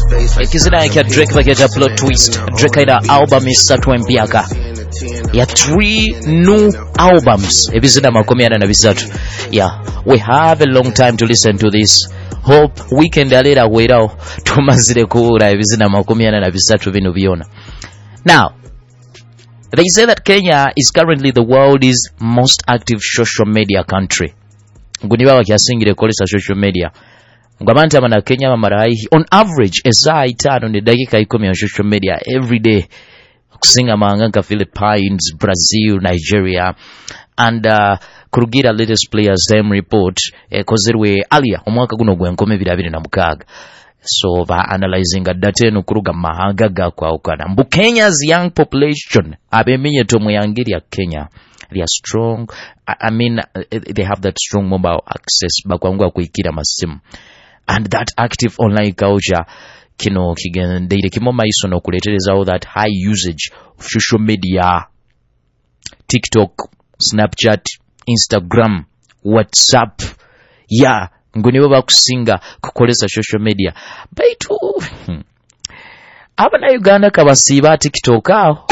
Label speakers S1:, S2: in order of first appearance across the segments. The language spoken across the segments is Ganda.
S1: Ekizina kya Drake bageta plot twist. Drake ina album isatu empyaka ya 3 new albums ebizina 43. Yeah, we have a long time to listen to this. Hope weekend alera gwerawo tumazire kuura ebizina 43 bino byona. Now, they say that Kenya is currently the world's most active social media country. Ngunibawa kyasingire kolesa social media. Ngabanta mana Kenya bamarahi on average esa itano ne dakika 10 ya social media every day. Kusinga manganga Philippines, Brazil, Nigeria, and kurugira latest players them report kozerwe alia omwaka guno gwenkome 2026. So ba analyzing data no kuruga mahanga ga kwa ukana mbu Kenya's young population abemenye to muyangiri ya Kenya, they are strong. I mean they have that strong mobile access bakwangwa kuikira masimu, and that active online culture kino kigendeire kimoma iso no kuletereza all that high usage of social media, TikTok, Snapchat, Instagram, WhatsApp. Yeah, ngunibo bakusinga kukoleza social media baitu abana Uganda kabasiba TikTok aho.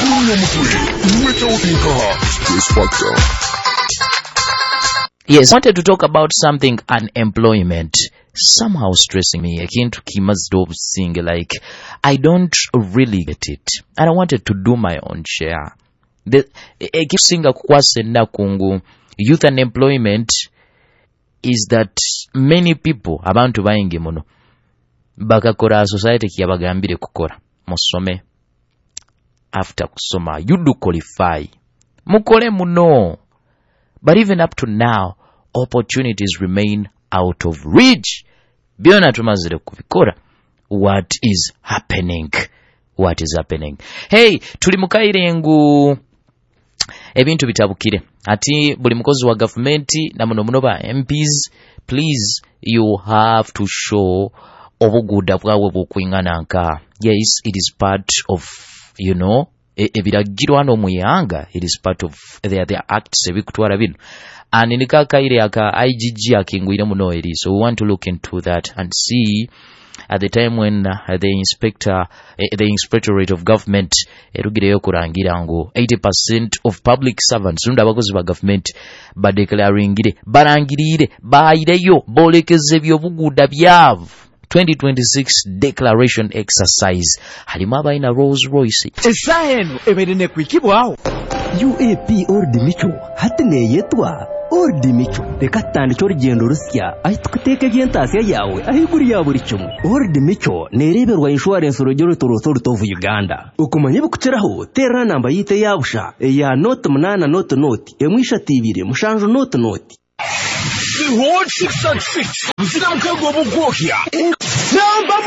S1: Yes, I wanted to talk about something, unemployment. Somehow stressing me. I can't sing like I don't really get it, and I wanted to do my own share. The keep singa kwasenda kungu youth unemployment is that many people abantu bayingi muno bakakora society kiyabagambire kukora musome, after kusoma you do qualify mukole muno, but even up to now opportunities remain out of reach. Biona tumazire kubikora. What is happening? Hey, tuli mukaire ngu ebintu bitabukire ati buli mukozi wa government na muno ba MPs, please you have to show obuguda bwawe bukwingana nka. Yes, it is part of, you know, ebiragirwa no muyanga, it is part of their acts ebikutwara bino. And inikaka ile aka IGG akingwire muno eri, so we want to look into that and see at the time when the inspectorate of government erugireyo kurangira ngo 80% of public servants nunda abakozi ba government badeclaringire barangirire baireyo bolekeze byobuguda byavu 2026 declaration exercise halima abaina Rolls Royce
S2: esaheno eberene kwikibwaho
S3: UAP Ordimicho hatine yetwa Ordimicho bekatandi cy'urugendo rusya ahitukuteke gentasi yawe ahiguri ya buri kimwe. Ordimicho nereberwa insurance urugero torotoro tovu Uganda ukumanye bukukiraho tera namba yite yabusha ya note 8 note emwisha tibire mushanjo note
S2: Ihot 666 msina mkago bugohya namba